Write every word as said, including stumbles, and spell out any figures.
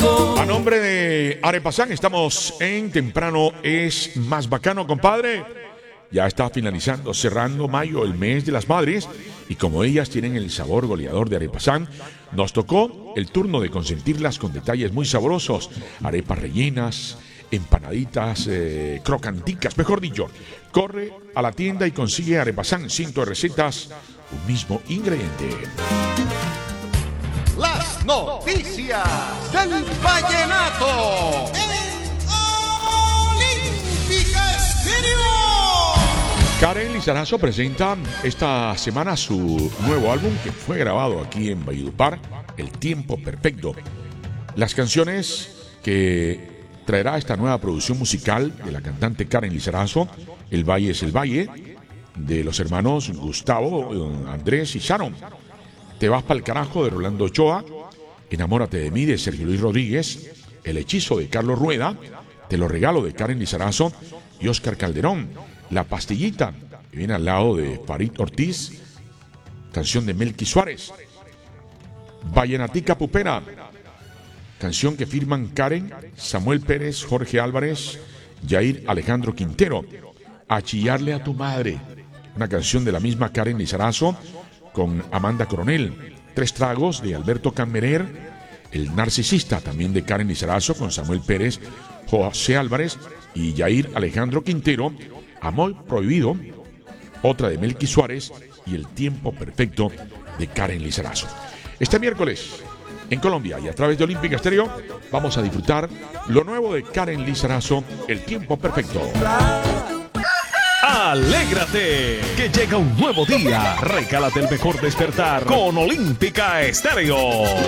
A nombre de Arepasán estamos en Temprano es más bacano, compadre. Ya está finalizando, cerrando mayo, el mes de las madres. Y como ellas tienen el sabor goleador de Arepasán, nos tocó el turno de consentirlas con detalles muy sabrosos. Arepas rellenas, empanaditas, eh, crocanticas, mejor dicho. Corre a la tienda y consigue Arepasán, cientos de recetas, un mismo ingrediente. Las noticias del vallenato en Olímpica Estéreo. Karen Lizarazo presenta esta semana su nuevo álbum que fue grabado aquí en Valledupar, El Tiempo Perfecto. Las canciones que traerá esta nueva producción musical de la cantante Karen Lizarazo, El Valle es el Valle, de los hermanos Gustavo, Andrés y Sharon. Te vas pa'l carajo, de Rolando Ochoa. Enamórate de mí, de Sergio Luis Rodríguez. El hechizo, de Carlos Rueda. Te lo regalo, de Karen Lizarazo y Oscar Calderón. La pastillita, que viene al lado de Farid Ortiz. Canción de Melqui Suárez. Vallenatica Pupera, canción que firman Karen, Samuel Pérez, Jorge Álvarez, Yair Alejandro Quintero. A chillarle a tu madre, una canción de la misma Karen Lizarazo con Amanda Coronel. Tres tragos, de Alberto Cammerer. El narcisista, también de Karen Lizarazo con Samuel Pérez, José Álvarez y Yair Alejandro Quintero. Amor prohibido, otra de Melqui Suárez, y El Tiempo Perfecto de Karen Lizarazo. Este miércoles en Colombia y a través de Olímpica Estéreo vamos a disfrutar lo nuevo de Karen Lizarazo, El Tiempo Perfecto. Alégrate, que llega un nuevo día. Recálate el mejor despertar con Olímpica Estéreo.